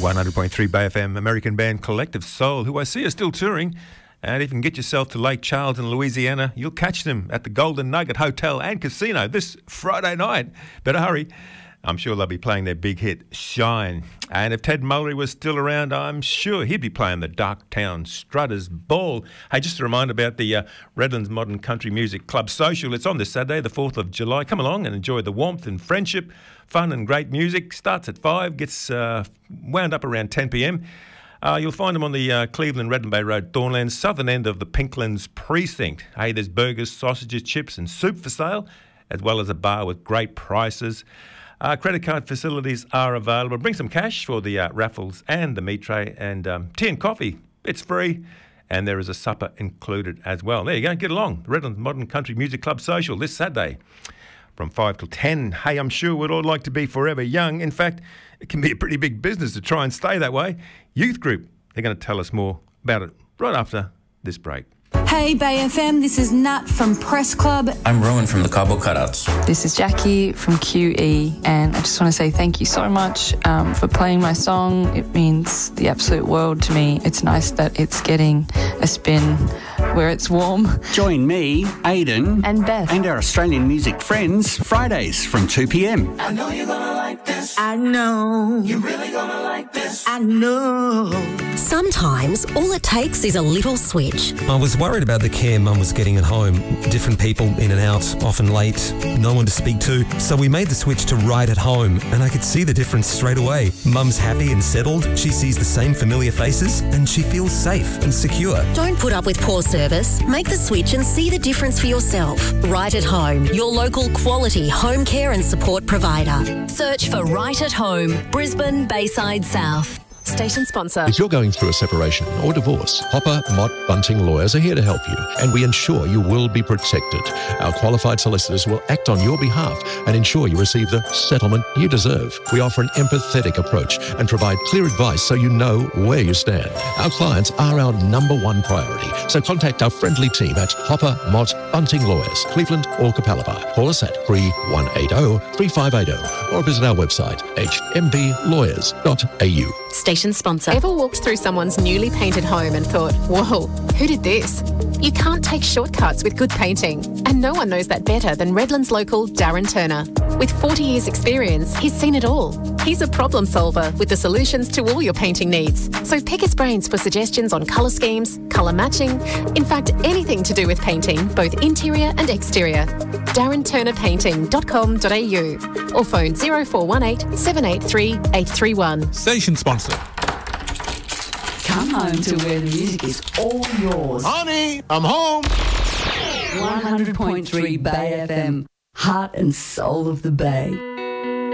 100.3 Bay FM, American band Collective Soul, who I see are still touring. And if you can get yourself to Lake Charles in Louisiana, you'll catch them at the Golden Nugget Hotel and Casino this Friday night. Better hurry. I'm sure they'll be playing their big hit, Shine. And if Ted Mullery was still around, I'm sure he'd be playing the Darktown Strutters Ball. Hey, just a reminder about the Redlands Modern Country Music Club Social. It's on this Saturday, the 4th of July. Come along and enjoy the warmth and friendship, fun and great music. Starts at 5, gets wound up around 10 p.m. You'll find them on the Cleveland Redland Bay Road, Thornlands, southern end of the Pinklands precinct. Hey, there's burgers, sausages, chips and soup for sale, as well as a bar with great prices. Credit card facilities are available. Bring some cash for the raffles and the meat tray, and tea and coffee. It's free, and there is a supper included as well. There you go. Get along. The Redlands Modern Country Music Club Social this Saturday from 5 till 10. Hey, I'm sure we'd all like to be forever young. In fact, it can be a pretty big business to try and stay that way. Youth Group, they're going to tell us more about it right after this break. Hey Bay FM, this is Nat from Press Club. I'm Rowan from the Cardboard Cutouts. This is Jackie from QE, and I just want to say thank you so much for playing my song. It means the absolute world to me. It's nice that it's getting a spin where it's warm. Join me, Aidan, and Beth, and our Australian music friends Fridays from 2 p.m. I know you're gonna like this. I know. You're really gonna like this. I know. Sometimes all it takes is a little switch. I was worried about the care Mum was getting at home. Different people in and out, often late, no one to speak to. So we made the switch to Right at Home, and I could see the difference straight away. Mum's happy and settled, she sees the same familiar faces, and she feels safe and secure. Don't put up with poor service. Make the switch and see the difference for yourself. Right at Home, your local quality home care and support provider. Search for Right at Home, Brisbane, Bayside South. Station sponsor. If you're going through a separation or divorce, Hopper, Mott, Bunting Lawyers are here to help you, and we ensure you will be protected. Our qualified solicitors will act on your behalf and ensure you receive the settlement you deserve. We offer an empathetic approach and provide clear advice so you know where you stand. Our clients are our number one priority, so contact our friendly team at Hopper, Mott, Bunting Lawyers, Cleveland or Capalaba. Call us at 3180-3580 or visit our website, hmblawyers.au. Station sponsor. Ever walked through someone's newly painted home and thought, whoa, who did this? You can't take shortcuts with good painting. And no one knows that better than Redlands local Darren Turner. With 40 years experience, he's seen it all. He's a problem solver with the solutions to all your painting needs. So pick his brains for suggestions on colour schemes, colour matching, in fact, anything to do with painting, both interior and exterior. DarrenTurnerPainting.com.au or phone 0418 783 831. Station sponsor. Come home to where the music is all yours. Honey, I'm home. 100.3 Bay FM, heart and soul of the Bay.